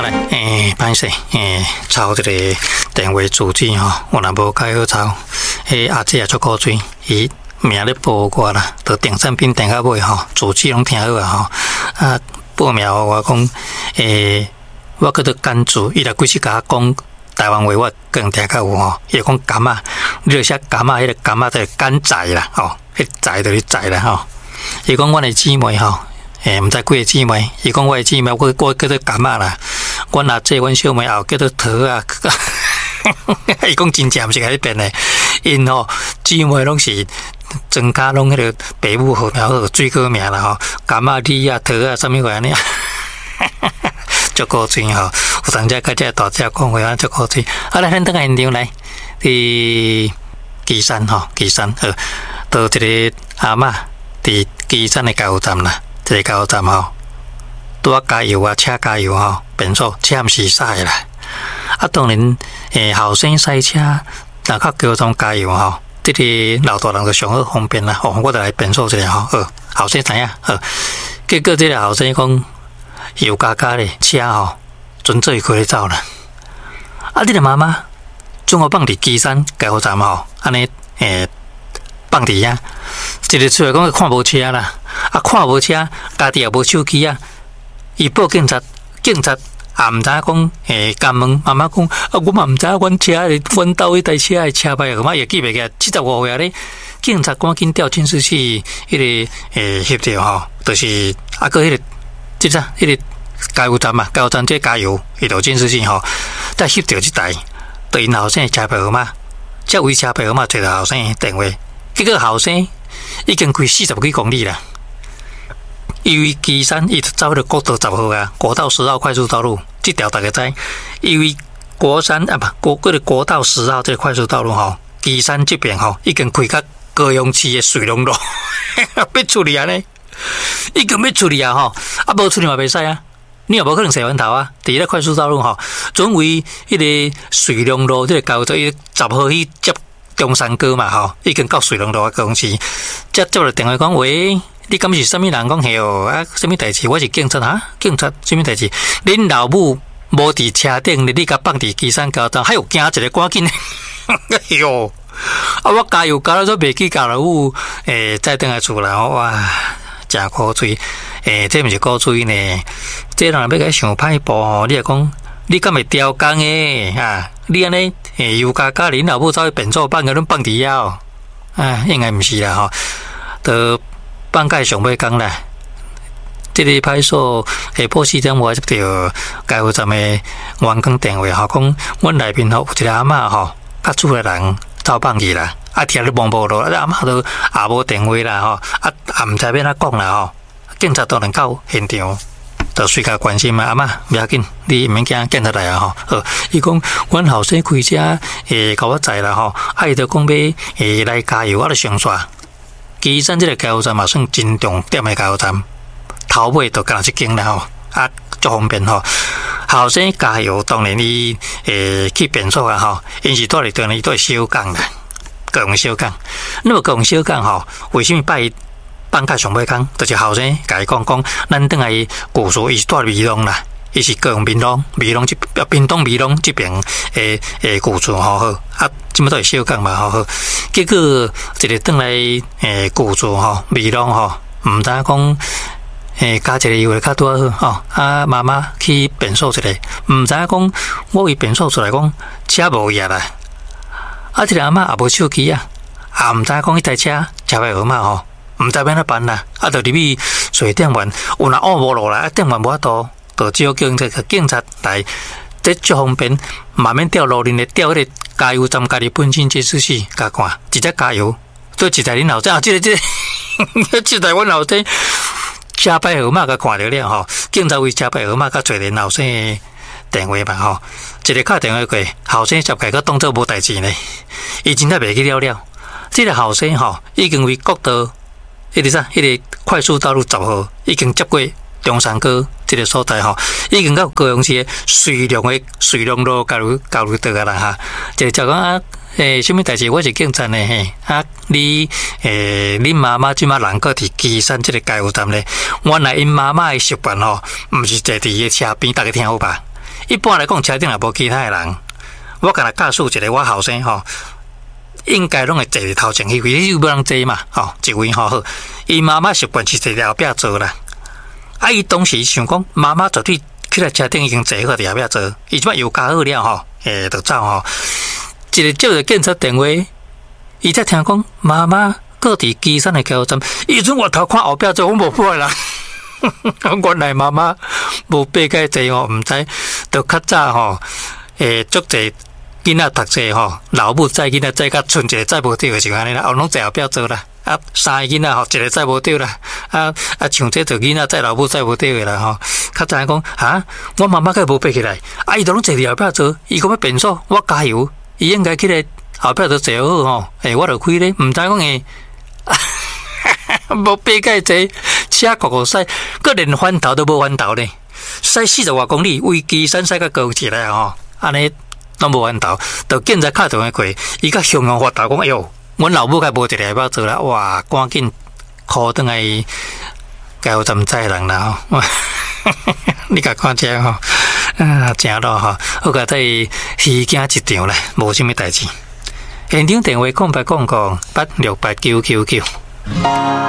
歹势，抄这个电话主机吼，我若无解好抄，阿姐也足古锥，伊命咧报我啦，就订产品订到尾吼，主机拢听好啊吼，啊报名我讲，我搁做干主，伊来规是甲我讲台湾话，我更听较有吼，伊讲柑仔，你著写柑仔，迄个柑仔就是柑仔啦，吼，迄仔就是仔啦吼，伊讲阮的姊妹吼。毋知几个姊妹，伊讲我的姊妹，我叫做柑仔啦。阮阿姐、阮小妹后叫做桃啊。伊讲真正毋是甲迄边的，因吼姊妹拢是全家拢迄个爸母号名好水果名啦吼，柑仔、梨啊、桃啊，啥物话安尼。足古锥吼，有当遮甲遮大只讲话啊，足古锥。好来，咱等下现场来，伫基山吼，基山到一个阿嬷伫基山的加油站啦。这个加油站吼，拄啊加油啊，车加油吼，变速车毋是驶啦。啊，当然，后生赛车，若较加油站加油吼，这个老大人就上好方便啦。哦，我就来变速一下吼，后生知影，结果这个后生讲油加加咧，车吼，准做伊开咧走啦。啊，你个妈妈将我放伫基山加油站吼，安尼放伫遐，一日出来讲看无车啦，啊看无车，家己也无手机啊，伊报警察，警察也毋知讲，敢问妈妈讲，啊我嘛毋知阮车的，阮兜迄台车的车牌号码也记袂起来，75岁咧，警察赶紧调监视器，迄个翕着吼，就是啊个迄个，即啥迄个加油站嘛，加油站这加油，伊就监视器吼，再翕着即台，对因后生的车牌号码，这位车牌号码摕到后生的电话。结果后生已经开40几公里啦，因为基山伊走到国道10号啊，国道10号快速道路，这条大家知。因为国山啊不，国道10号这个快速道路吼，基山这边吼已经开到高雄市的水龙路，要处理啊呢，已经要处理啊吼，啊无处理嘛袂使啊，你也无可能洗完头啊。第一快速道路吼，准为迄个水龙路这个高速10号去接。中山哥嘛吼，已经到水龙路公司，接了电话讲喂，你敢是啥物人讲嘿哦？啊，啥物代志？我是警察哈，警察啥物代志？恁老母无伫车顶，你甲放伫基山加油站，还有惊一个赶紧，哎哟！啊，我加油加到都袂记加了有再等下厝啦，哇，真古锥！这毋是古锥呢，这人要甲想歹步吼，你也讲。你敢会调工诶？啊，你安尼油加加恁老母走去变速放个恁放伫遐哦？啊，应该毋是啦吼，都放假上尾工啦。这个派出所下晡4点我接到加油站诶员工电话吼，讲阮内面吼有一个阿嬷吼，甲厝诶人走放去啦，啊，听你忙无落，阿嬷都也无电话啦吼，啊，也毋知要哪讲啦吼，警察当然到现场。就随甲关心嘛，阿嬷不要紧，你毋免惊，警察来啊吼。伊讲阮后生开车甲我载啦吼，啊伊就讲要来加油，我就上煞。基山这个加油站嘛算真重点的加油站，头尾就干一间啦吼，啊足方便吼。后生加油当然伊去变速啊吼，因是住伫当然伊都会小港啦，各用小港。那么各用小港吼，为什么拜？放假上尾工，就是后生甲伊讲，咱等下故事伊是住美浓啦，伊是高雄美浓这屏东美浓这边故事吼好，啊，即么都是小港嘛好，结果一个等来故事吼美浓吼，毋知讲加一个油较拄好吼，啊妈妈去变速一个，毋知讲我伊变速出来讲车无业啦，啊这个阿嬷也无手机啊，也毋知讲迄台车牌号码吼。毋知要哪办啦，啊，就入去水电员，有若按无落来，啊，电员无法度，就只好叫这个警察来，这足方便，慢慢调路面的调迄个加油站家己本身监视器，甲看，直接加油，对一台恁后生，这个，这台阮后生车牌号码甲看着了吼，警察为车牌号码甲找恁后生的电话嘛吼，一个敲电话过，后生接起，佮当作无代志呢，伊真正袂记了，这个后生吼，已经为国道。迄个啥？迄个快速道路10号已经接过中山哥这个所在吼，已经到高雄市水龙路交流道啊啦哈。就讲啊，什么代志？我是警察呢嘿啊，恁妈妈即马人搁伫基山这个加油站咧，原来因妈妈的习惯吼，毋是坐伫伊车边，大家听好吧？ 一般来讲，车顶也无其他的人，我甲他驾驶一个我后生吼，应该拢会坐伫头前迄位，伊无人坐嘛，吼，一位吼好，伊妈妈习惯是坐伫后壁坐啦。啊，伊当时想讲，妈妈绝对去来车顶已经坐好伫后壁坐，伊即摆油加好了吼，就走吼。一个接着警察电话，伊才听讲妈妈搁伫基山的加油站，伊阵我头看后壁坐，我无怕啦。原来妈妈无爬介济吼，毋知着较早吼，足济囡仔读册吼，老母载囡仔载甲剩一个载无着的就安尼啦，后拢坐后壁坐啦。啊，三个囡仔吼，一个载无着啦。像这做囡仔载老母载无着的啦吼。较早讲哈，我妈妈个无爬起来，伊都拢坐伫后壁坐，伊讲要变数，我加油，伊应该起来后壁就坐好吼。我就开咧，毋知讲无爬介济，车酷驶，佮连翻头都无翻头咧，驶40多公里，为基山驶甲高起来吼，安尼拢无翻头，就警察敲电话过，伊甲雄雄发达讲，哎哟，阮老母甲无一个要做啦，哇，赶紧靠转来加油站载人啦吼，你甲看遮吼，正咯吼，好甲在虚惊一场啦，无啥物代志。现场电话0800868999。